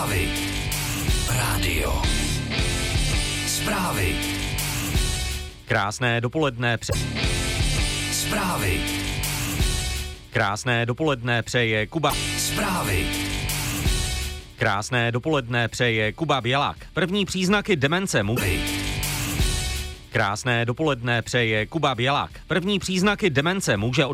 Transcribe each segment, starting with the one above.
Zprávy. Rádio. Zprávy. Krásné dopoledne. Zprávy. Krásné dopoledne přeje Kuba. Zprávy. Krásné dopoledne přeje Kuba Bělák. První příznaky demence Krásné dopoledne přeje Kuba Bělák. První příznaky demence může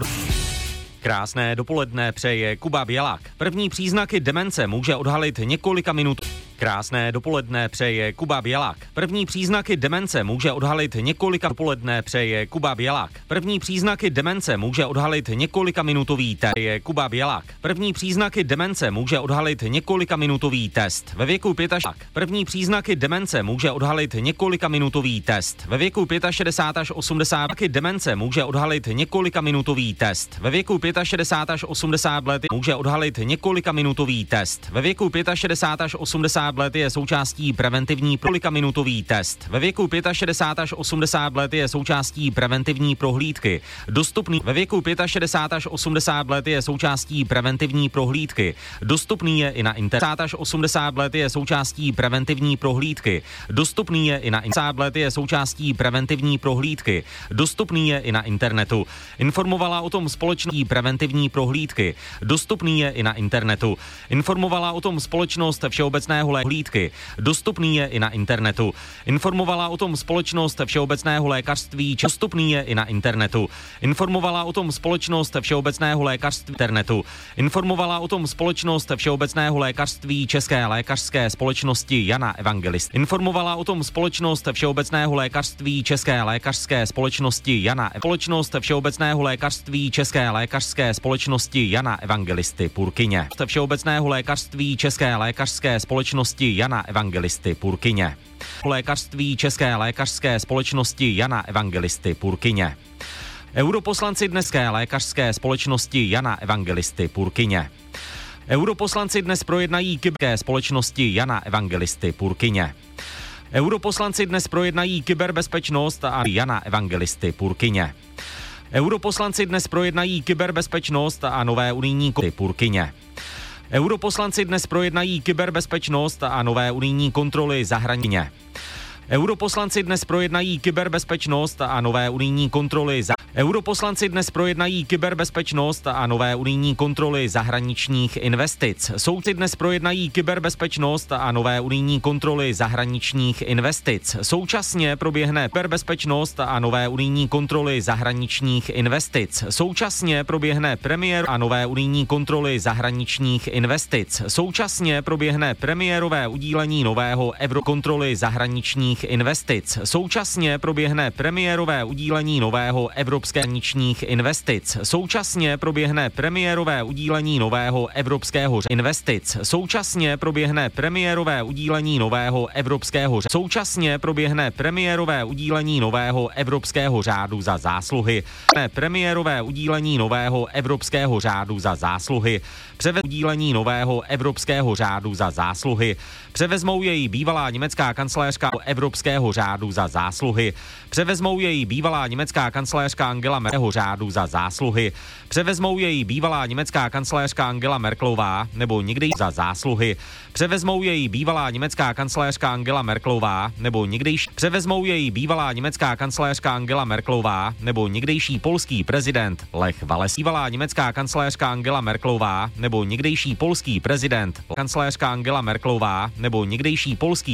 Krásné dopoledne přeje Kuba Bělák. První příznaky demence může odhalit několika minut. Krásné dopoledne přeje Kuba Bělák. První příznaky demence může odhalit několika dopoledne přeje Kuba Bělák. První příznaky demence může odhalit několika minutový test. Je Kuba Bělák. První příznaky demence může odhalit několika minutový test. Ve věku 65. První příznaky demence může odhalit několika minutový test. Ve věku 65 až 80 demence může odhalit několika minutový test. Ve věku 65 až 80 let může odhalit několika minutový test. Ve věku 65 až 80 let je součástí preventivní několikaminutový test. Ve věku 65 až 80 let je součástí preventivní prohlídky. Dostupný ve věku 65 až 80 let je součástí preventivní prohlídky. Dostupný je i na internetu. Až 80 let je součástí preventivní prohlídky. Dostupný je i na internetu. Let je součástí preventivní prohlídky. Dostupný je i na internetu. Informovala o tom společnost preventivní prohlídky. Dostupný je i na internetu. Informovala o tom společnost všeobecného hlídky. Dostupný je i na internetu. Informovala o tom společnost všeobecného lékařství. Dostupný je i na internetu. Informovala o tom společnost všeobecného lékařství internetu. Informovala o tom společnost všeobecného lékařství České lékařské společnosti Jana Evangelisty. Informovala o tom společnost všeobecného lékařství České lékařské společnosti Jana společnost všeobecného lékařství České lékařské společnosti Jana Evangelisty Purkyně. Všeobecného lékařství České lékařské společnosti Jana Evangelisty Purkyně. Lékařství České lékařské společnosti Jana Evangelisty Purkyně. Europoslanci dneské lékařské společnosti Jana Evangelisty Purkyně. Europoslanci dnes projednají kyberské společnosti Jana Evangelisty Purkyně. Europoslanci dnes projednají kyberbezpečnost a Jana Evangelisty Purkyně. Europoslanci dnes projednají kyberbezpečnost a nové unijní Purkyně. Europoslanci dnes projednají kyberbezpečnost a nové unijní kontroly zahraničně. Europoslanci dnes projednají kyberbezpečnost a nové unijní kontroly Europoslanci dnes projednají kyberbezpečnost a nové unijní kontroly zahraničních investic. Soudci dnes projednají kyberbezpečnost a nové unijní kontroly zahraničních investic. Současně proběhne kyberbezpečnost a nové unijní kontroly zahraničních investic. Současně proběhne premiér a nové unijní kontroly zahraničních investic. Současně proběhne premiérové udílení nového eurokontroly zahraničních investic. Současně proběhne premiérové udílení nového evropského zahraničních investic. Současně proběhne premiérové udílení nového evropského investic. Současně proběhne premiérové udílení nového evropského Současně proběhne premiérové udílení nového evropského řádu za zásluhy. Premiérové udílení nového evropského řádu za zásluhy. Udílení nového evropského řádu za zásluhy. Převezmou jej bývalá německá kancléřka evropského řádu za zásluhy. Převezmou jej bývalá německá kancléřka Angela Merkelová řádu za zásluhy. Převezmou jej bývalá německá kancléřka Angela Merkelová nebo někdejší za zásluhy. Převezmou jej bývalá německá kancléřka Angela Merkelová nebo někdejší. Převezmou jej bývalá německá kancléřka Angela Merkelová nebo někdejší polský prezident Lech Wałęsa. Bývalá německá kancléřka Angela Merkelová nebo někdejší polský prezident kancléřka Angela Merkelová nebo někdejší polský